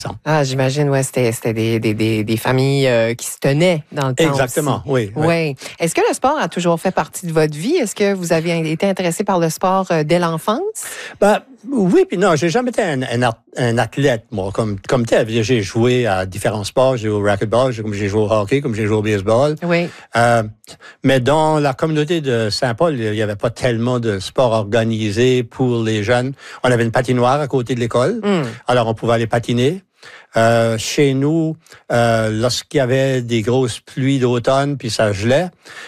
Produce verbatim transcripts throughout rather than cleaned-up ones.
Ah, j'imagine, ouais, c'était, c'était des, des, des, des familles euh, qui se tenaient dans le temps. Exactement, aussi. oui, oui. Oui. Est-ce que le sport a toujours fait partie de votre vie? Est-ce que vous avez été intéressé par le sport euh, dès l'enfance? Ben, oui, puis non, j'ai jamais été un, un, un athlète, moi, comme, comme tel. J'ai joué à différents sports, j'ai joué au racquetball, j'ai, comme j'ai joué au hockey, comme j'ai joué au baseball. Oui. Euh, mais dans la communauté de Saint-Paul, il n'y avait pas tellement de sport organisé pour les jeunes. On avait une patinoire à côté de l'école, mm. alors on pouvait aller patiner. Euh, chez nous, euh, lorsqu'il y avait des grosses pluies d'automne puis ça gelait,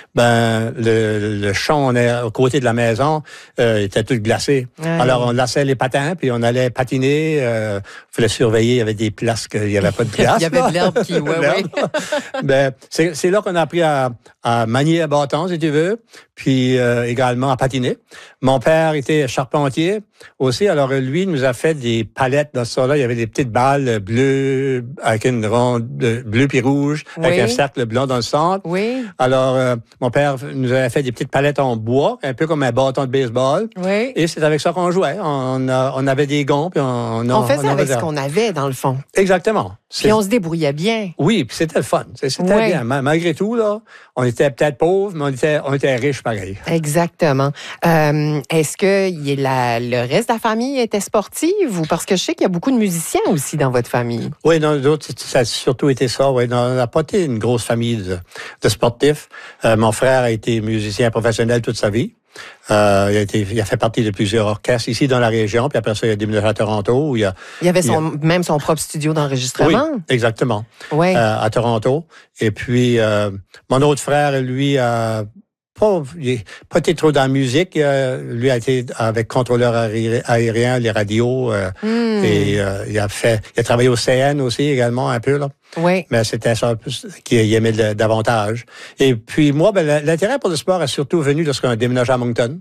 ben le, le champ on est, à côté de la maison euh, était tout glacé. Ouais. Alors on laissait les patins puis on allait patiner. Euh, fallait surveiller, il y avait des places qu'il n'y avait pas de glace. Il y avait de l'herbe qui, ouais, ouais. Ben c'est, c'est là qu'on a appris à, à manier un bâton, si tu veux, puis euh, également à patiner. Mon père était charpentier aussi, alors lui nous a fait des palettes dans ce là. Il y avait des petites balles bleues avec une ronde bleue puis rouge, oui. avec un cercle blanc dans le centre. Oui. Alors euh, mon père nous avait fait des petites palettes en bois, un peu comme un bâton de baseball. Oui. Et c'est avec ça qu'on jouait. On, a, on avait des gonds puis on, on, on faisait on avec ce qu'on avait dans le fond. Exactement. Puis on se débrouillait bien. Oui, puis c'était le fun. C'était oui. bien. Malgré tout, là, on était peut-être pauvres, mais on était, on était riches pareil. Exactement. Euh, est-ce que y la, le reste de la famille était sportive ou parce que je sais qu'il y a beaucoup de musiciens aussi dans votre famille? Oui, dans d'autres, ça a surtout été ça. Oui, on n'a pas été une grosse famille de, de sportifs. Euh, mon frère a été musicien professionnel toute sa vie. Euh, il, a été, il a fait partie de plusieurs orchestres ici dans la région, puis après ça, il a déménagé à Toronto. Où il, a, il y avait son, il a... même son propre studio d'enregistrement. Oui, exactement. Oui. Euh, à Toronto. Et puis, euh, mon autre frère, lui, a pas, il n'a pas été trop dans la musique. Euh, lui a été avec contrôleur aérien, les radios. Euh, mm. Et euh, il a fait, il a travaillé au C N aussi également un peu là. Oui. Mais c'était ça qu'il aimait davantage. Et puis moi, ben, l'intérêt pour le sport est surtout venu lorsqu'on a déménagé à Moncton.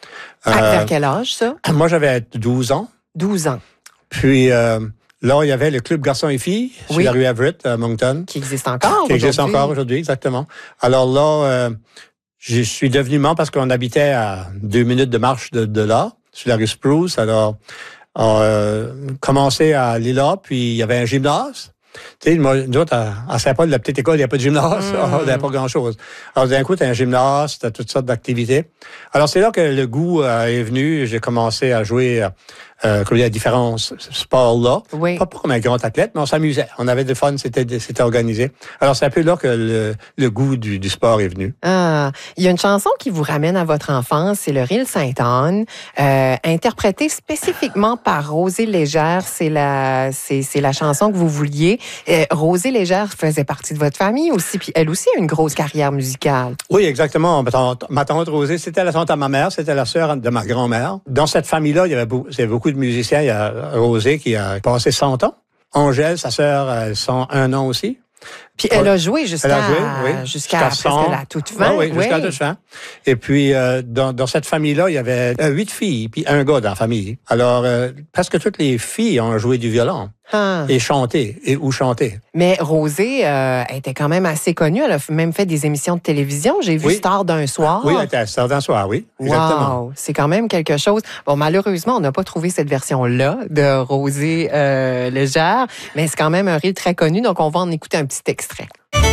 À, euh, vers quel âge, ça? Moi, j'avais douze ans. douze ans. Puis euh, là, il y avait le club garçons et filles oui. sur la rue Everett, à Moncton. Qui existe encore Qui existe encore aujourd'hui, exactement. Alors là, euh, je suis devenu membre parce qu'on habitait à deux minutes de marche de, de là, sur la rue Spruce. Alors, on euh, commençait à aller là, puis il y avait un gymnase. Tu sais, moi, nous autres, à, à Saint-Paul, la petite école, il n'y a pas de gymnase. Mm. Il n'y a pas grand-chose. Alors, d'un coup, tu as un gymnase, tu as toutes sortes d'activités. Alors, c'est là que le goût euh, est venu. J'ai commencé à jouer euh, comme il y a différents sports-là. Oui. Pas, pas comme un grand athlète, mais on s'amusait. On avait du fun, c'était, c'était organisé. Alors, c'est un peu là que le, le goût du, du sport est venu. Ah, il y a une chanson qui vous ramène à votre enfance, c'est le Rille Sainte-Anne, euh, interprétée spécifiquement par Rosée Légère. C'est la, c'est, c'est la chanson que vous vouliez. Euh, Rosée Légère faisait partie de votre famille aussi, puis elle aussi a une grosse carrière musicale. Oui, exactement. Ma tante, ma tante Rosée, c'était la tante à ma mère, c'était la sœur de ma grand-mère. Dans cette famille-là, il y avait beaucoup, il y avait beaucoup de musiciens. Il y a Rosée qui a passé cent ans. Angèle, sa sœur, elle cent un ans aussi. Puis elle a joué jusqu'à, elle a joué, oui, jusqu'à, jusqu'à presque la toute fin. Ah oui, jusqu'à oui. la toute fin. Et puis, euh, dans, dans cette famille-là, il y avait euh, huit filles, puis un gars dans la famille. Alors, euh, presque toutes les filles ont joué du violon. Ah. Et chanté, et ou chanté. Mais Rosée euh, était quand même assez connue. Elle a même fait des émissions de télévision. J'ai vu oui. Star d'un soir. Oui, elle était Star d'un soir, oui. Exactement. Wow, c'est quand même quelque chose. Bon, malheureusement, on n'a pas trouvé cette version-là de Rosée euh, Légère, mais c'est quand même un rire très connu, donc on va en écouter un petit extrait.